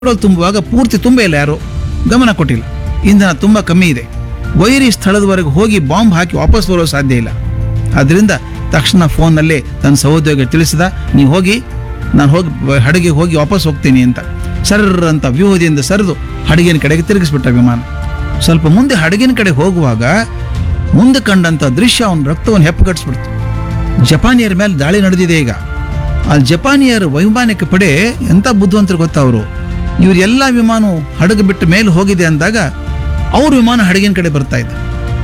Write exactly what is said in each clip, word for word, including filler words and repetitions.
Petrol ತುಂಬುವಾಗ ಪೂರ್ತಿ ತುಂಬೇ ಇಲ್ಲ, ಯಾರು ಗಮನ ಕೊಟ್ಟಿಲ್ಲ. ಇಂಧನ ತುಂಬ ಕಮ್ಮಿ ಇದೆ. ವೈರಿ ಸ್ಥಳದವರೆಗೆ ಹೋಗಿ ಬಾಂಬ್ ಹಾಕಿ ವಾಪಸ್ ಬರೋ ಸಾಧ್ಯ ಇಲ್ಲ. ಅದರಿಂದ ತಕ್ಷಣ ಫೋನ್ನಲ್ಲೇ ತನ್ನ ಸಹೋದ್ಯೋಗಿ ತಿಳಿಸಿದ, ನೀವು ಹೋಗಿ, ನಾನು ಹೋಗಿ ಹಡಗಿಗೆ ಹೋಗಿ ವಾಪಸ್ ಹೋಗ್ತೀನಿ ಅಂತ. ಸರ್ರ ಅಂತ ವ್ಯೂಹದಿಂದ ಸರಿದು ಹಡಗಿನ ಕಡೆಗೆ ತಿರುಗಿಸ್ಬಿಟ್ಟ ವಿಮಾನ. ಸ್ವಲ್ಪ ಮುಂದೆ ಹಡಗಿನ ಕಡೆ ಹೋಗುವಾಗ ಮುಂದೆ ಕಂಡಂಥ ದೃಶ್ಯ ಅವನ ರಕ್ತವನ್ನು ಹೆಪ್ಪುಗಟ್ಟಿಸ್ಬಿಡ್ತು. ಜಪಾನಿಯರ ಮೇಲೆ ದಾಳಿ ನಡೆದಿದೆ ಈಗ. ಆ ಜಪಾನಿಯರ ವೈಮಾನಿಕ ಪಡೆ ಎಂಥ ಬುದ್ಧಿವಂತರು ಗೊತ್ತಾ ಅವರು. ಇವ್ರ ಎಲ್ಲ ವಿಮಾನ ಹಡಗು ಬಿಟ್ಟು ಮೇಲೆ ಹೋಗಿದೆ ಅಂದಾಗ ಅವ್ರ ವಿಮಾನ ಹಡಗಿನ ಕಡೆ ಬರ್ತಾ ಇದ್ದ.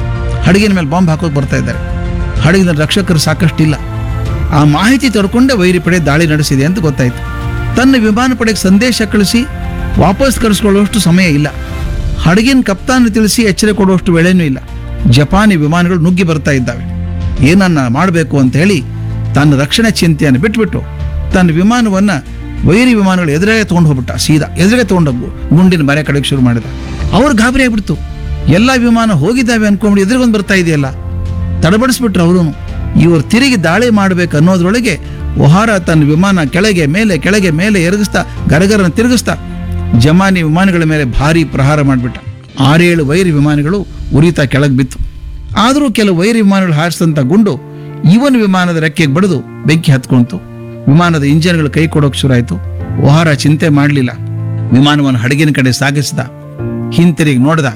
ಹಡಗಿನ ಮೇಲೆ ಬಾಂಬ್ ಹಾಕೋಕೆ ಬರ್ತಾ ಇದ್ದಾರೆ. ಹಡಗಿನ ರಕ್ಷಕರು ಸಾಕಷ್ಟು ಇಲ್ಲ. ಆ ಮಾಹಿತಿ ತಡ್ಕೊಂಡೆ ವೈರಿ ಪಡೆ ದಾಳಿ ನಡೆಸಿದೆ ಅಂತ ಗೊತ್ತಾಯ್ತು. ತನ್ನ ವಿಮಾನ ಪಡೆಗೆ ಸಂದೇಶ ಕಳಿಸಿ ವಾಪಸ್ ಕರೆಸ್ಕೊಳ್ಳುವಷ್ಟು ಸಮಯ ಇಲ್ಲ. ಹಡಗಿನ ಕಪ್ತಾನ ತಿಳಿಸಿ ಎಚ್ಚರ ಕೊಡುವಷ್ಟು ವೇಳೆನೂ ಇಲ್ಲ. ಜಪಾನಿ ವಿಮಾನಗಳು ನುಗ್ಗಿ ಬರ್ತಾ ಇದ್ದಾವೆ. ಏನನ್ನ ಮಾಡಬೇಕು ಅಂತ ಹೇಳಿ ತನ್ನ ರಕ್ಷಣೆ ಚಿಂತೆಯನ್ನು ಬಿಟ್ಬಿಟ್ಟು ತನ್ನ ವಿಮಾನವನ್ನ ವೈರಿ ವಿಮಾನಗಳು ಎದುರಿಗೆ ತೊಗೊಂಡು ಹೋಗ್ಬಿಟ್ಟ. ಸೀದಾ ಎದುರಿಗೆ ತೊಗೊಂಡೋಗು ಗುಂಡಿನ ಮರೆ ಕಡೆಗೆ ಶುರು ಮಾಡಿದ. ಅವ್ರು ಗಾಬರಿ ಆಗ್ಬಿಡ್ತು. ಎಲ್ಲ ವಿಮಾನ ಹೋಗಿದ್ದಾವೆ ಅನ್ಕೊಂಡ್ಬಿಟ್ಟು ಎದುರಿಗೊಂದು ಬರ್ತಾ ಇದೆಯಲ್ಲ, ತಡಬಡಿಸ್ಬಿಟ್ರು ಅವರು. ಇವರು ತಿರುಗಿ ದಾಳಿ ಮಾಡಬೇಕು ಅನ್ನೋದ್ರೊಳಗೆ ಒಹಾರ ತನ್ನ ವಿಮಾನ ಕೆಳಗೆ ಮೇಲೆ ಕೆಳಗೆ ಮೇಲೆ ಎರಗಿಸ್ತಾ ಗರಗರನ್ನು ತಿರುಗಿಸ್ತಾ ಜಮಾನಿ ವಿಮಾನಗಳ ಮೇಲೆ ಭಾರಿ ಪ್ರಹಾರ ಮಾಡಿಬಿಟ್ಟ. ಆರೇಳು ವೈರಿ ವಿಮಾನಗಳು ಉರಿತಾ ಕೆಳಗೆ ಬಿತ್ತು. ಆದರೂ ಕೆಲವು ವೈರಿ ವಿಮಾನಗಳು ಹಾರಿಸಿದಂಥ ಗುಂಡು ಇವನ್ ವಿಮಾನದ ರೆಕ್ಕೆಗೆ ಬಡಿದು ಬೆಂಕಿ ಹತ್ಕೊಂತು. ವಿಮಾನದ ಇಂಜಿನ್ಗಳು ಕೈ ಕೊಡೋಕೆ ಶುರುವಾಯಿತು. ಒಹಾರ ಚಿಂತೆ ಮಾಡಲಿಲ್ಲ. ವಿಮಾನವನ್ನು ಹಡಗಿನ ಕಡೆ ಸಾಗಿಸಿದ. ಹಿಂತಿರುಗಿ ನೋಡ್ದ,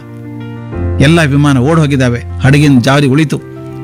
ಎಲ್ಲ ವಿಮಾನ ಓಡ್ ಹೋಗಿದ್ದಾವೆ. ಹಡಗಿನ ಜಾರಿ ಉಳಿತು.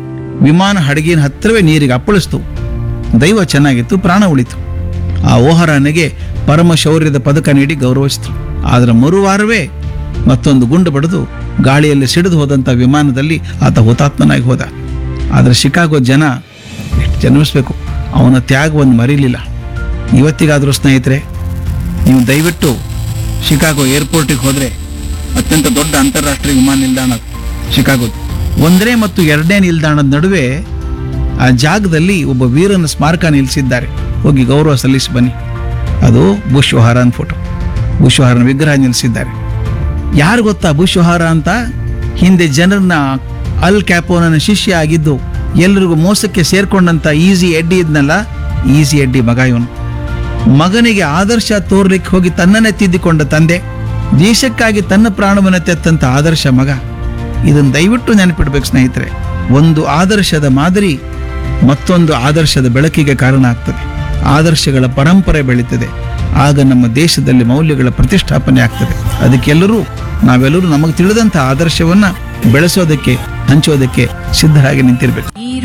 ವಿಮಾನ ಹಡಗಿನ ಹತ್ತಿರವೇ ನೀರಿಗೆ ಅಪ್ಪಳಿಸ್ತು. ದೈವ ಚೆನ್ನಾಗಿತ್ತು, ಪ್ರಾಣ ಉಳಿತು. ಆ ಓಹರಾನಿಗೆ ಪರಮ ಶೌರ್ಯದ ಪದಕ ನೀಡಿ ಗೌರವಿಸಿತು. ಆದರೆ ಮರುವಾರವೇ ಮತ್ತೊಂದು ಗುಂಡು ಬಡಿದು ಗಾಳಿಯಲ್ಲಿ ಸಿಡಿದು ಹೋದಂಥ ವಿಮಾನದಲ್ಲಿ ಆತ ಹುತಾತ್ಮನಾಗಿ ಹೋದ. ಆದರೆ ಶಿಕಾಗೋ ಜನ ಎಷ್ಟು ಜನ್ಮಿಸ್ಬೇಕು, ಅವನ ತ್ಯಾಗವನ್ನು ಮರೀಲಿಲ್ಲ. ಇವತ್ತಿಗಾದರೂ ಸ್ನೇಹಿತರೆ, ನೀವು ದಯವಿಟ್ಟು ಶಿಕಾಗೋ ಏರ್ಪೋರ್ಟಿಗೆ ಹೋದರೆ ಅತ್ಯಂತ ದೊಡ್ಡ ಅಂತಾರಾಷ್ಟ್ರೀಯ ವಿಮಾನ ನಿಲ್ದಾಣ ಶಿಕಾಗೋದು. ಒಂದನೇ ಮತ್ತು ಎರಡನೇ ನಿಲ್ದಾಣದ ನಡುವೆ ಆ ಜಾಗದಲ್ಲಿ ಒಬ್ಬ ವೀರನ ಸ್ಮಾರಕ ನಿಲ್ಲಿಸಿದ್ದಾರೆ. ಹೋಗಿ ಗೌರವ ಸಲ್ಲಿಸಿ ಬನ್ನಿ. ಅದು ಬುಷ್ ಒಹಾರನ್ ಫೋಟೋ. ಬುಷ್ ಒಹಾರನ್ ವಿಗ್ರಹ ನಿಲ್ಲಿಸಿದ್ದಾರೆ. ಯಾರು ಗೊತ್ತಾ ಬುಷ್ ಒಹಾರ ಅಂತ? ಹಿಂದೆ ಜನರನ್ನ ಅಲ್ ಕ್ಯಾಪೋನನ ಶಿಷ್ಯ ಆಗಿದ್ದು ಎಲ್ರಿಗೂ ಮೋಸಕ್ಕೆ ಸೇರ್ಕೊಂಡಂತ ಈಸಿ ಎಡ್ಡಿ ಇದ್ನಲ್ಲ, ಈಸಿ ಎಡ್ಡಿ ಮಗ ಇವನು. ಮಗನಿಗೆ ಆದರ್ಶ ತೋರ್ಲಿಕ್ಕೆ ಹೋಗಿ ತನ್ನನ್ನೇ ತಿದ್ದಿಕೊಂಡ ತಂದೆ, ದೇಶಕ್ಕಾಗಿ ತನ್ನ ಪ್ರಾಣವನ್ನು ತೆತ್ತಂತ ಆದರ್ಶ ಮಗ. ಇದನ್ನು ದಯವಿಟ್ಟು ನೆನಪಿಡ್ಬೇಕು ಸ್ನೇಹಿತರೆ. ಒಂದು ಆದರ್ಶದ ಮಾದರಿ ಮತ್ತೊಂದು ಆದರ್ಶದ ಬೆಳಕಿಗೆ ಕಾರಣ ಆಗ್ತದೆ. ಆದರ್ಶಗಳ ಪರಂಪರೆ ಬೆಳೀತದೆ. ಆಗ ನಮ್ಮ ದೇಶದಲ್ಲಿ ಮೌಲ್ಯಗಳ ಪ್ರತಿಷ್ಠಾಪನೆ ಆಗ್ತದೆ. ಅದಕ್ಕೆಲ್ಲರೂ ನಾವೆಲ್ಲರೂ ನಮಗೆ ತಿಳಿದಂಥ ಆದರ್ಶವನ್ನ ಬೆಳೆಸೋದಕ್ಕೆ, ಹಂಚೋದಕ್ಕೆ ಸಿದ್ಧರಾಗಿ ನಿಂತಿರ್ಬೇಕು.